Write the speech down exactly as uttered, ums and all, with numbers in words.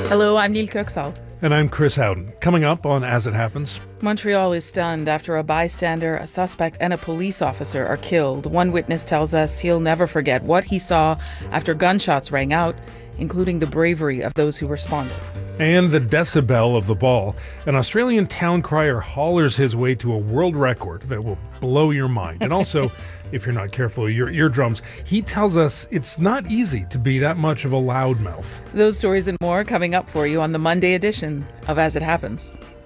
Hello, I'm Neil Kirksall. And I'm Chris Howden. Coming up on As It Happens. Montreal is stunned after a bystander, a suspect, and a police officer are killed. One witness tells us he'll never forget what he saw after gunshots rang out, including the bravery of those who responded. And the decibel of the ball. An Australian town crier hollers his way to a world record that will blow your mind. And also, if you're not careful, your eardrums. He tells us it's not easy to be that much of a loudmouth. Those stories and more coming up for you on the Monday edition of As It Happens.